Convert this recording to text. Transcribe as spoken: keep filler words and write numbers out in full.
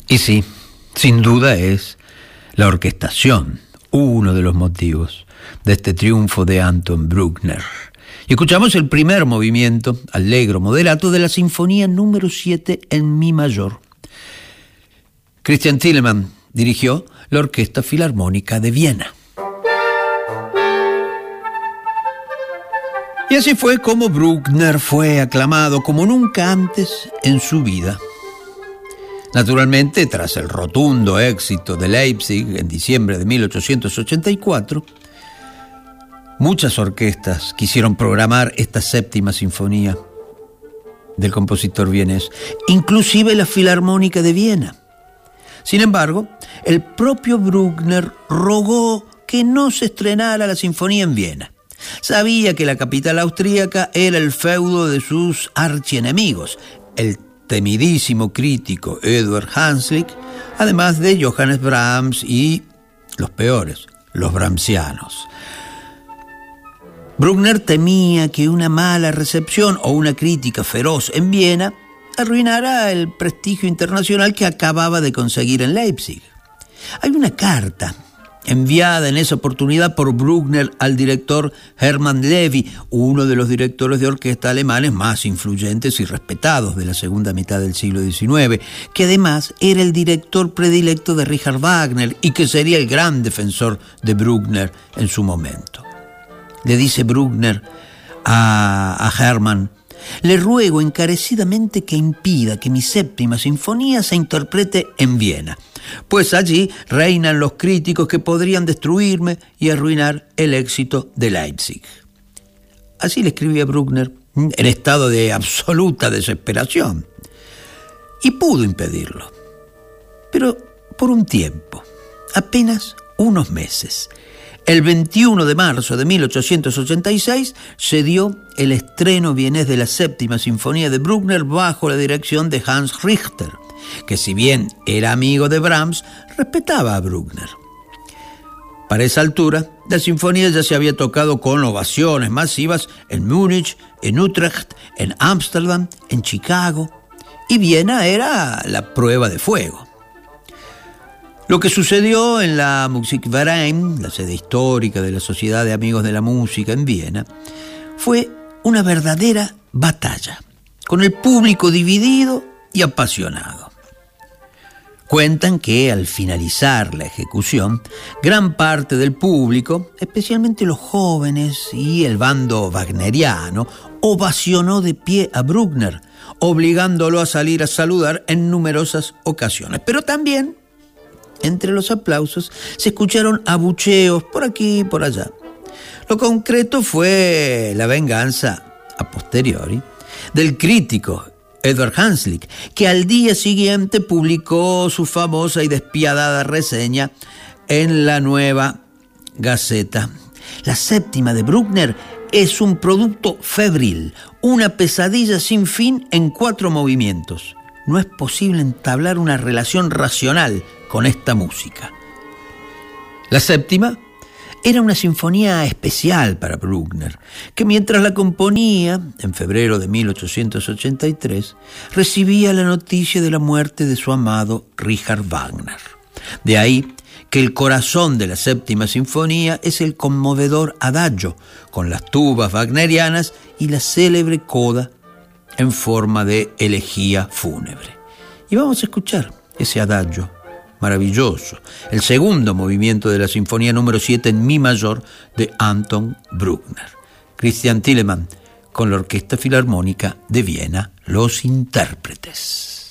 Y sí, sin duda es la orquestación uno de los motivos de este triunfo de Anton Bruckner. Y escuchamos el primer movimiento, allegro moderato, de la Sinfonía número siete en Mi mayor. Christian Thielemann dirigió la Orquesta Filarmónica de Viena. Y así fue como Bruckner fue aclamado como nunca antes en su vida. Naturalmente, tras el rotundo éxito de Leipzig en diciembre de mil ochocientos ochenta y cuatro, muchas orquestas quisieron programar esta séptima sinfonía del compositor vienés, inclusive la Filarmónica de Viena. Sin embargo, el propio Bruckner rogó que no se estrenara la sinfonía en Viena. Sabía que la capital austríaca era el feudo de sus archienemigos, el temidísimo crítico Eduard Hanslick, además de Johannes Brahms y los peores, los brahmsianos. Bruckner temía que una mala recepción o una crítica feroz en Viena arruinara el prestigio internacional que acababa de conseguir en Leipzig. Hay una carta enviada en esa oportunidad por Bruckner al director Hermann Levy, uno de los directores de orquesta alemanes más influyentes y respetados de la segunda mitad del siglo diecinueve, que además era el director predilecto de Richard Wagner y que sería el gran defensor de Bruckner en su momento. Le dice Bruckner a, a Hermann: le ruego encarecidamente que impida que mi séptima sinfonía se interprete en Viena, pues allí reinan los críticos que podrían destruirme y arruinar el éxito de Leipzig. Así le escribía Bruckner, en estado de absoluta desesperación. Y pudo impedirlo, pero por un tiempo, apenas unos meses. El veintiuno de marzo de mil ochocientos ochenta y seis se dio el estreno vienés de la séptima sinfonía de Bruckner bajo la dirección de Hans Richter, que si bien era amigo de Brahms, respetaba a Bruckner. Para esa altura, la sinfonía ya se había tocado con ovaciones masivas en Múnich, en Utrecht, en Ámsterdam, en Chicago, y Viena era la prueba de fuego. Lo que sucedió en la Musikverein, la sede histórica de la Sociedad de Amigos de la Música en Viena, fue una verdadera batalla, con el público dividido y apasionado. Cuentan que al finalizar la ejecución, gran parte del público, especialmente los jóvenes y el bando wagneriano, ovacionó de pie a Bruckner, obligándolo a salir a saludar en numerosas ocasiones. Pero también, entre los aplausos, se escucharon abucheos por aquí y por allá. Lo concreto fue la venganza, a posteriori, del crítico Eduard Hanslick, que al día siguiente publicó su famosa y despiadada reseña en la Nueva Gaceta. La séptima de Bruckner es un producto febril, una pesadilla sin fin en cuatro movimientos. No es posible entablar una relación racional con esta música. La séptima era una sinfonía especial para Bruckner, que mientras la componía, en febrero de mil ochocientos ochenta y tres, recibía la noticia de la muerte de su amado Richard Wagner. De ahí que el corazón de la séptima sinfonía es el conmovedor adagio, con las tubas wagnerianas y la célebre coda en forma de elegía fúnebre. Y vamos a escuchar ese adagio maravilloso, el segundo movimiento de la Sinfonía número siete en Mi mayor de Anton Bruckner. Christian Thielemann con la Orquesta Filarmónica de Viena, los intérpretes.